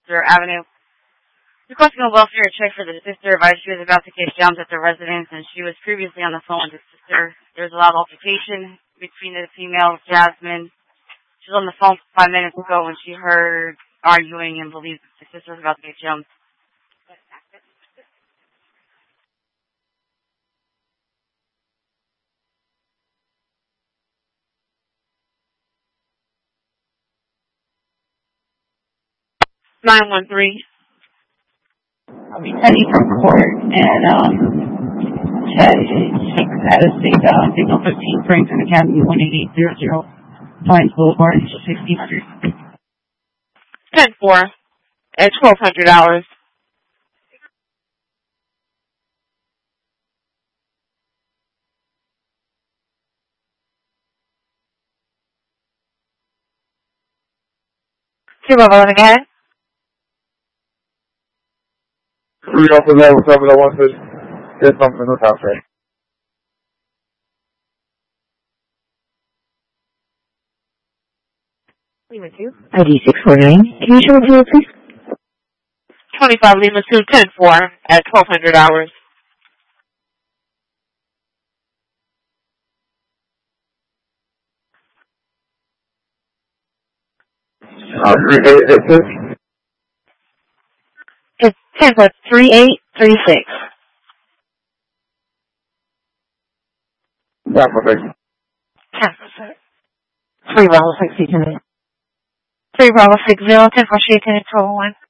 Webster Avenue. Requesting a welfare check for the sister. Advised she was about to get jumped at the residence, and she was previously on the phone with the sister. There was a loud altercation between the females, Jasmine. She was on the phone 5 minutes ago when she heard arguing and believed the sister was about to get jumped. I'll be heading from court, and Chad had a signal 15 Franklin Academy 18800 Pines Boulevard, 1600. 10-4 at $1,200. Again? Read off the mail with somebody that wants to get something in the house, right? ID 649. Can you show me, please? 25 Lima 2, 10-4 at $1,200. It's 10-3836. Yeah, perfect. 3 Bravo 60 to me. 3 Bravo 60, 10 for Shea 10 1.